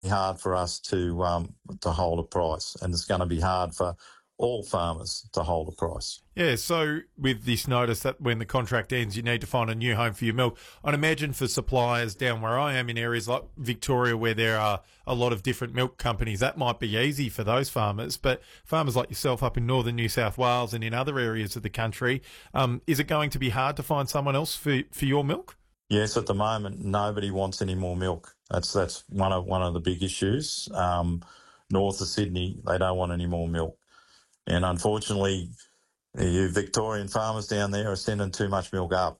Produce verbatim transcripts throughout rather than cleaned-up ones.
hard for us to um, to hold a price, and it's going to be hard for all farmers to hold a price. Yeah, so with this notice that when the contract ends, you need to find a new home for your milk, I'd imagine for suppliers down where I am in areas like Victoria where there are a lot of different milk companies, that might be easy for those farmers. But farmers like yourself up in northern New South Wales and in other areas of the country, um, is it going to be hard to find someone else for, for your milk? Yes, at the moment, nobody wants any more milk. That's that's one of one of the big issues. Um, north of Sydney, they don't want any more milk. And unfortunately, you Victorian farmers down there are sending too much milk up.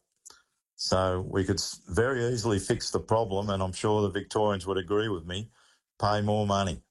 So we could very easily fix the problem, and I'm sure the Victorians would agree with me, pay more money.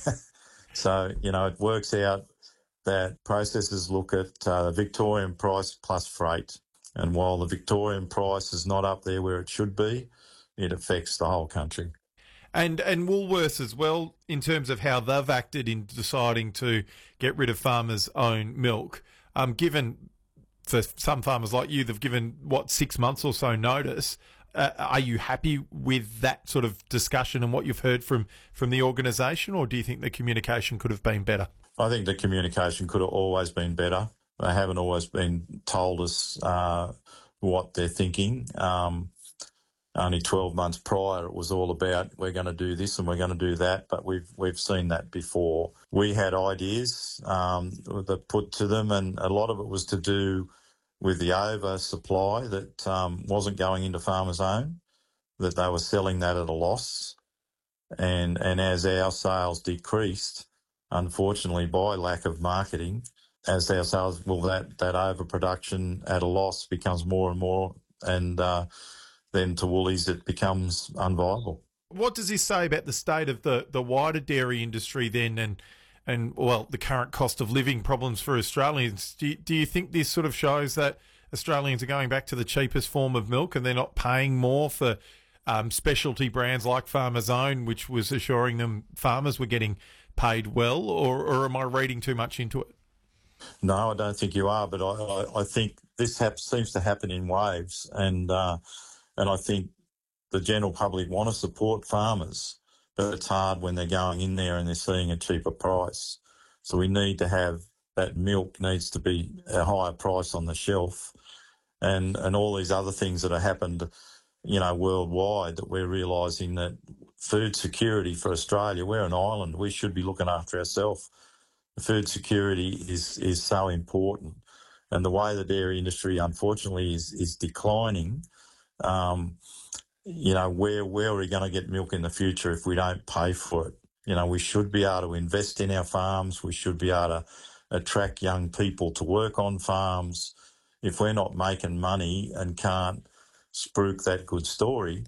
So, you know, it works out that processors look at uh, the Victorian price plus freight. And while the Victorian price is not up there where it should be, it affects the whole country. And and Woolworths as well, in terms of how they've acted in deciding to get rid of farmers' own milk. Um, given for some farmers like you, they've given, what, six months or so notice. Uh, are you happy with that sort of discussion and what you've heard from, from the organisation, or do you think the communication could have been better? I think the communication could have always been better. They haven't always been told us uh, what they're thinking. Um, only twelve months prior, it was all about we're going to do this and we're going to do that, but we've we've seen that before. We had ideas um, that put to them, and a lot of it was to do with the oversupply that um, wasn't going into farmers' own, that they were selling that at a loss. And, and as our sales decreased, unfortunately, by lack of marketing, as our sales, well, that, that overproduction at a loss becomes more and more, and uh, then to Woolies it becomes unviable. What does this say about the state of the, the wider dairy industry then, and, and well, the current cost of living problems for Australians? Do you, do you think this sort of shows that Australians are going back to the cheapest form of milk and they're not paying more for um, specialty brands like Farmers Own, which was assuring them farmers were getting paid well, or, or am I reading too much into it? No, I don't think you are, but I, I, I think this hap- seems to happen in waves, and uh, and I think the general public want to support farmers, but it's hard when they're going in there and they're seeing a cheaper price. So we need to have that milk needs to be a higher price on the shelf, and and all these other things that have happened, you know, worldwide, that we're realising that food security for Australia, we're an island, we should be looking after ourselves. Food security is, is so important, and the way the dairy industry, unfortunately, is is declining. Um, you know, where where are we going to get milk in the future if we don't pay for it? You know, we should be able to invest in our farms. We should be able to attract young people to work on farms. If we're not making money and can't spruik that good story,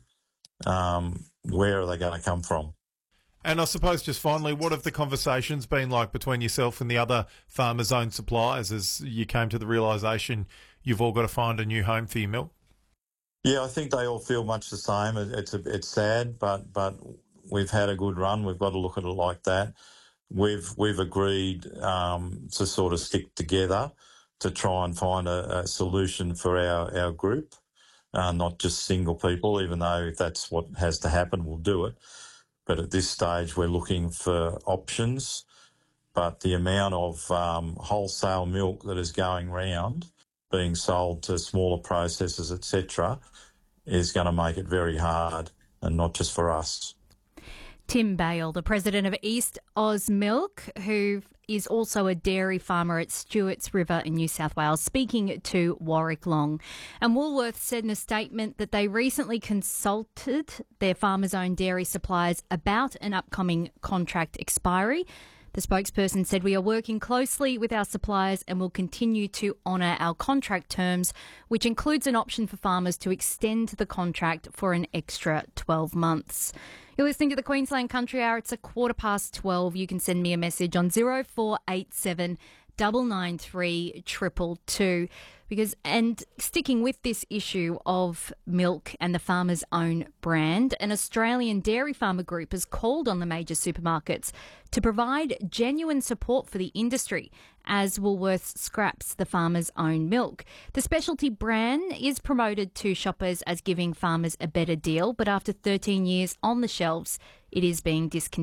um, where are they going to come from? And I suppose just finally, what have the conversations been like between yourself and the other farmers' own suppliers as you came to the realisation you've all got to find a new home for your milk? Yeah, I think they all feel much the same. It's a, it's sad, but but we've had a good run. We've got to look at it like that. We've we've agreed um, to sort of stick together to try and find a, a solution for our, our group, uh, not just single people, even though if that's what has to happen, we'll do it. But at this stage, we're looking for options. But the amount of um, wholesale milk that is going round, being sold to smaller processors, et cetera, is going to make it very hard, and not just for us. Tim Bale, the president of East Oz Milk, who is also a dairy farmer at Stewarts River in New South Wales, speaking to Warwick Long. And Woolworths said in a statement that they recently consulted their farmers-owned dairy suppliers about an upcoming contract expiry. The spokesperson said, "We are working closely with our suppliers and will continue to honour our contract terms, which includes an option for farmers to extend the contract for an extra twelve months. You're listening to the Queensland Country Hour. It's a quarter past twelve. You can send me a message on zero four eight seven nine nine three two two two. Because, and sticking with this issue of milk and the farmer's own brand, an Australian dairy farmer group has called on the major supermarkets to provide genuine support for the industry as Woolworths scraps the farmer's own milk. The specialty brand is promoted to shoppers as giving farmers a better deal, but after thirteen years on the shelves, it is being discontinued.